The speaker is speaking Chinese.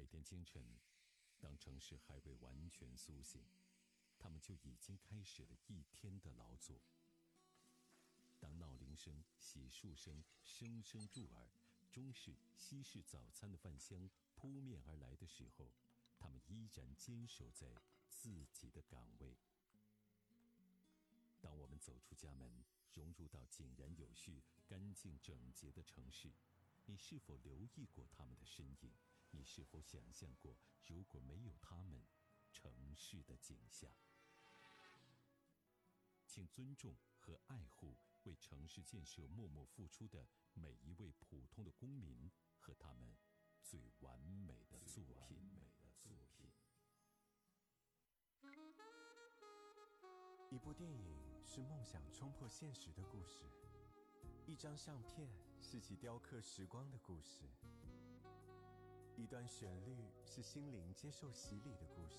天清晨，当城市还未完全苏醒，他们就已经开始了一天的劳作。当闹铃声、洗漱声声声入耳，中式、西式早餐的饭香扑面而来的时候，他们依然坚守在自己的岗位。当我们走出家门，融入到井然有序、干净整洁的城市，你是否留意过他们的身影？你是否想象过，如果没有他们，城市的景象？请尊重和爱护为城市建设默默付出的每一位普通的公民和他们最完美的作品。 一部电影是梦想冲破现实的故事，一张相片是其雕刻时光的故事，一段旋律是心灵接受洗礼的故事。